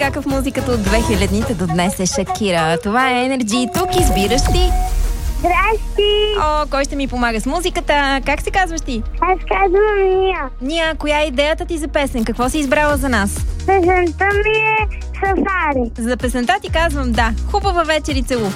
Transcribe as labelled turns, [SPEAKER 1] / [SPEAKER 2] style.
[SPEAKER 1] крачака в музиката от 2000-те до днес е Шакира. Това е Energy. Тук избираш ти.
[SPEAKER 2] Здрасти!
[SPEAKER 1] О, кой ще ми помага с музиката? Как се казваш ти?
[SPEAKER 2] Аз казвам Ния.
[SPEAKER 1] Ния, коя е идеята ти за песен? Какво си избрала за нас?
[SPEAKER 2] Песента ми е Сафари.
[SPEAKER 1] За песента ти казвам да. Хубава вечер и целувки.